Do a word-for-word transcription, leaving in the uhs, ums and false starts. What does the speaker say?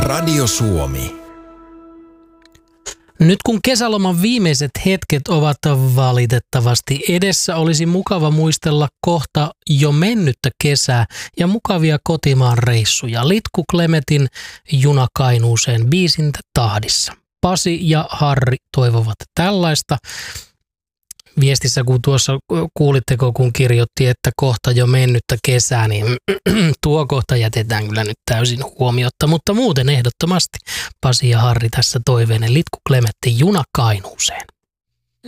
Radio Suomi. Nyt kun kesäloman viimeiset hetket ovat valitettavasti edessä, olisi mukava muistella kohta jo mennyttä kesää ja mukavia kotimaan reissuja. Litku Klemetin Juna Kainuuseen biisin tahdissa. Pasi ja Harri toivovat tällaista. Viestissä, kun tuossa kuulitteko, kun kirjoitti, että kohta jo mennyttä kesää, niin tuo kohta jätetään kyllä nyt täysin huomiotta, mutta muuten ehdottomasti Pasi ja Harri tässä toiveinen Litku Klemetti Juna Kainuuseen.